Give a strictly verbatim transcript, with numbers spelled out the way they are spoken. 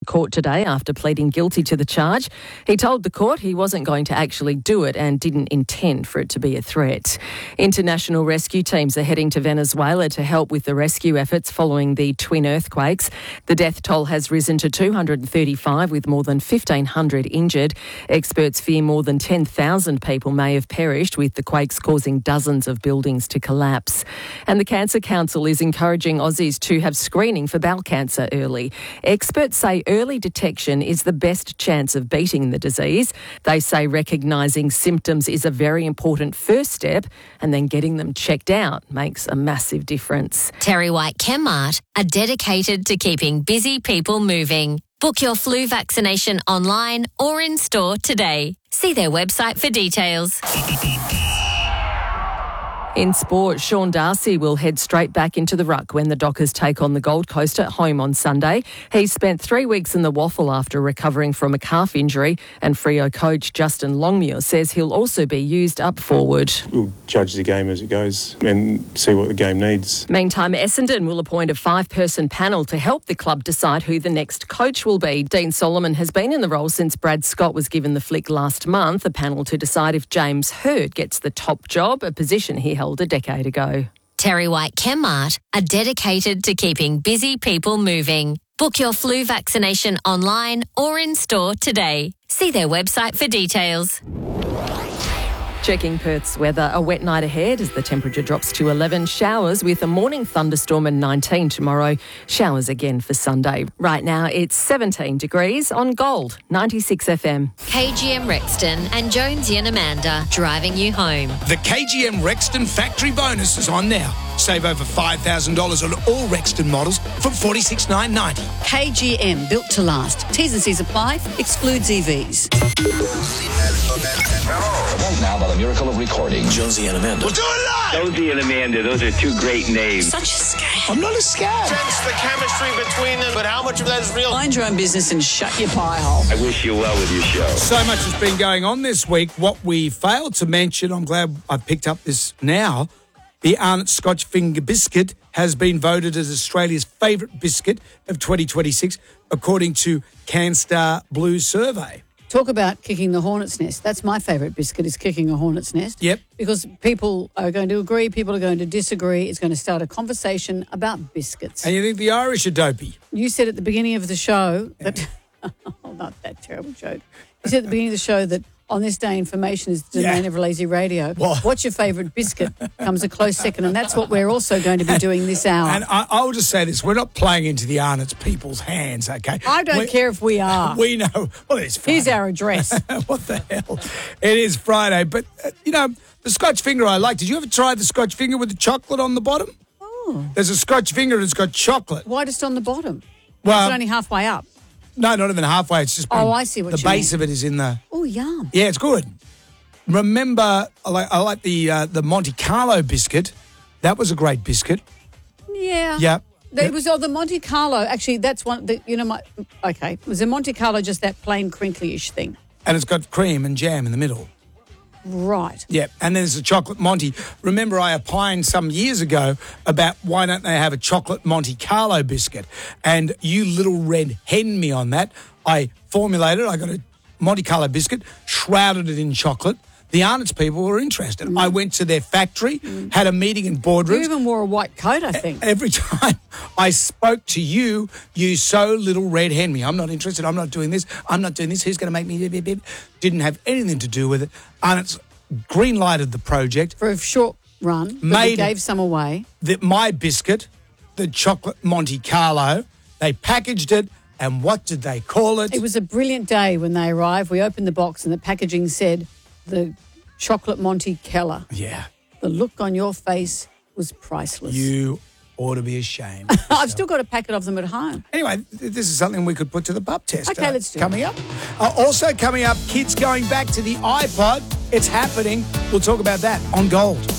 court today after pleading guilty to the charge. He told the court he wasn't going to actually do it and didn't intend for it to be a threat. International rescue teams are heading to Venezuela to help with the rescue efforts following the twin earthquakes. The death toll has risen to two hundred thirty-five, with more than fifteen hundred injured. Experts fear more than ten thousand people may have perished, with the quakes causing dozens of buildings to collapse. And the Cancer Council is encouraging Aussies to have screening for bowel cancer early. Experts say early detection is the best chance of beating the disease. They say recognising symptoms is a very important first step, and then getting them checked out makes a massive difference. Terry White Chemmart are dedicated to keeping busy people moving. Book your flu vaccination online or in store today. See their website for details. In sport, Sean Darcy will head straight back into the ruck when the Dockers take on the Gold Coast at home on Sunday. He spent three weeks in the waffle after recovering from a calf injury, and Freo coach Justin Longmuir says he'll also be used up forward. We'll judge the game as it goes and see what the game needs. Meantime, Essendon will appoint a five-person panel to help the club decide who the next coach will be. Dean Solomon has been in the role since Brad Scott was given the flick last month, a panel to decide if James Hird gets the top job, a position he held a decade ago. Terry White Chemmart are dedicated to keeping busy people moving. Book your flu vaccination online or in store today. See their website for details. Checking Perth's weather, a wet night ahead as the temperature drops to eleven. Showers with a morning thunderstorm and nineteen tomorrow. Showers again for Sunday. Right now it's seventeen degrees on Gold, ninety-six F M. K G M Rexton and Jonesy and Amanda driving you home. The K G M Rexton factory bonus is on now. Save over five thousand dollars on all Rexton models from forty-six thousand nine hundred ninety dollars. K G M, built to last. T's and C's apply. Excludes E Vs. Now, by the miracle of recording, Jonesy and Amanda. We'll do it live! Jonesy and Amanda, those are two great names. Such a scam. I'm not a scab. Sense the chemistry between them, but how much of that is real? Mind your own business and shut your pie hole. I wish you well with your show. So much has been going on this week. What we failed to mention, I'm glad I picked up this now, the Arnott Scotch Finger Biscuit has been voted as Australia's favourite biscuit of twenty twenty-six, according to CanStar Blue survey. Talk about kicking the hornet's nest. That's my favourite biscuit, is kicking a hornet's nest. Yep. Because people are going to agree, people are going to disagree. It's going to start a conversation about biscuits. And you think the Irish are dopey? You said at the beginning of the show that... oh, not that terrible joke. You said at the beginning of the show that on this day, information is the domain Yeah. of Lazy Radio. Well- What's your favourite biscuit comes a close second, and that's what we're also going to be doing this hour. And I, I'll just say this, we're not playing into the Arnott's people's hands, okay? I don't we, care if we are. We know. Well, it's Friday. Here's our address. What the hell? It is Friday, but, uh, you know, the Scotch Finger I like. Did you ever try the Scotch Finger with the chocolate on the bottom? Oh. There's a Scotch Finger that's got chocolate. Why just on the bottom? Well, It's only halfway up. No, not even halfway. It's just... Oh, been- I see what the you base mean. of it is in the... Oh, yum. Yeah, it's good. Remember, I like, I like the uh, the Monte Carlo biscuit. That was a great biscuit. Yeah. Yeah. It was oh, the Monte Carlo. Actually, that's one. The, you know, my okay. Was the Monte Carlo just that plain crinkly-ish thing? And it's got cream and jam in the middle. Right. Yeah, and there's a chocolate Monte. Remember, I opined some years ago about why don't they have a chocolate Monte Carlo biscuit? And you little red hen me on that. I formulated, I got a Monte Carlo biscuit, shrouded it in chocolate. The Arnott's people were interested. Mm. I went to their factory, mm. had a meeting in boardrooms. You even wore a white coat, I think. Every time I spoke to you, you so little red hen me. I'm not interested. I'm not doing this. I'm not doing this. Who's going to make me... Bip, bip, bip. Didn't have anything to do with it. Arnott's green-lighted the project. For a short run, but made we gave some away. The, my biscuit, the chocolate Monte Carlo, they packaged it, and what did they call it? It was a brilliant day when they arrived. We opened the box and the packaging said... the chocolate Monte Keller. Yeah. The look on your face was priceless. You ought to be ashamed. I've still got a packet of them at home. Anyway, th- this is something we could put to the pub test. Okay, uh, let's do coming it. up. Uh, also coming up, kids going back to the iPod. It's happening. We'll talk about that on Gold.